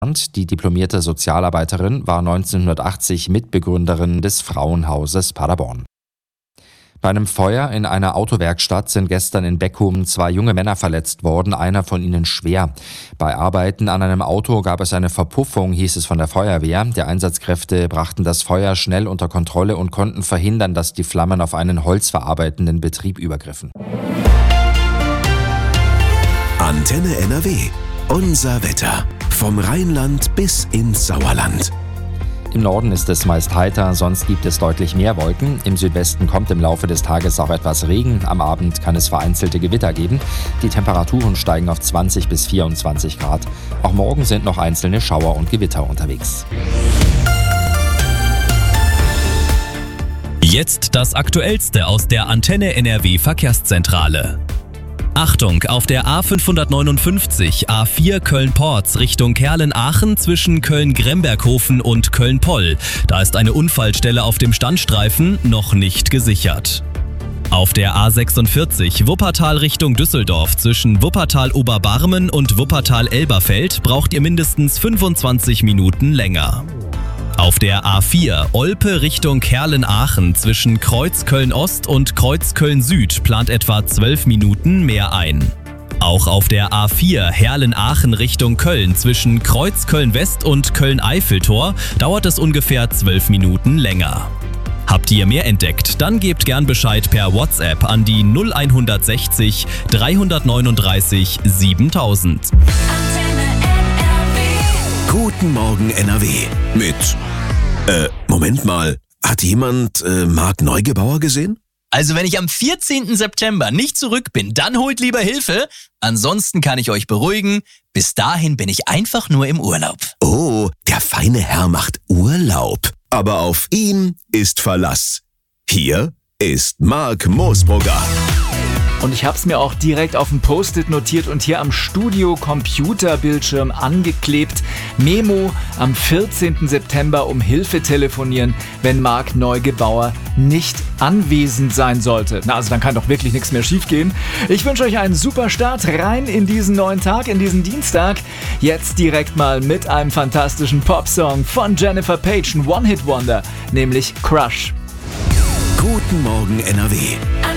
Die diplomierte Sozialarbeiterin war 1980 Mitbegründerin des Frauenhauses Paderborn. Bei einem Feuer in einer Autowerkstatt sind gestern in Beckum 2 junge Männer verletzt worden, einer von ihnen schwer. Bei Arbeiten an einem Auto gab es eine Verpuffung, hieß es von der Feuerwehr. Die Einsatzkräfte brachten das Feuer schnell unter Kontrolle und konnten verhindern, dass die Flammen auf einen holzverarbeitenden Betrieb übergriffen. Antenne NRW. Unser Wetter. Vom Rheinland bis ins Sauerland. Im Norden ist es meist heiter, sonst gibt es deutlich mehr Wolken. Im Südwesten kommt im Laufe des Tages auch etwas Regen. Am Abend kann es vereinzelte Gewitter geben. Die Temperaturen steigen auf 20 bis 24 Grad. Auch morgen sind noch einzelne Schauer und Gewitter unterwegs. Jetzt das Aktuellste aus der Antenne NRW Verkehrszentrale. Achtung, auf der A559 A4 Köln-Porz Richtung Kerlen-Aachen zwischen Köln-Gremberghofen und Köln-Poll. Da ist eine Unfallstelle auf dem Standstreifen noch nicht gesichert. Auf der A46 Wuppertal Richtung Düsseldorf zwischen Wuppertal-Oberbarmen und Wuppertal-Elberfeld braucht ihr mindestens 25 Minuten länger. Auf der A4 Olpe Richtung Kerlen-Aachen zwischen Kreuz Köln-Ost und Kreuz Köln-Süd plant etwa 12 Minuten mehr ein. Auch auf der A4 Herlen-Aachen Richtung Köln zwischen Kreuz Köln-West und Köln-Eiffeltor dauert es ungefähr 12 Minuten länger. Habt ihr mehr entdeckt? Dann gebt gern Bescheid per WhatsApp an die 0160 339 7000. Guten Morgen NRW mit, Moment mal, hat jemand Marc Neugebauer gesehen? Also wenn ich am 14. September nicht zurück bin, dann holt lieber Hilfe. Ansonsten kann ich euch beruhigen, bis dahin bin ich einfach nur im Urlaub. Oh, der feine Herr macht Urlaub. Aber auf ihn ist Verlass. Hier ist Marc Moosbrugger. Und ich habe es mir auch direkt auf dem Post-it notiert und hier am Studio-Computerbildschirm angeklebt. Memo: am 14. September um Hilfe telefonieren, wenn Marc Neugebauer nicht anwesend sein sollte. Na, also dann kann doch wirklich nichts mehr schiefgehen. Ich wünsche euch einen super Start rein in diesen neuen Tag, in diesen Dienstag. Jetzt direkt mal mit einem fantastischen Popsong von Jennifer Page, ein One-Hit-Wonder, nämlich Crush. Guten Morgen NRW.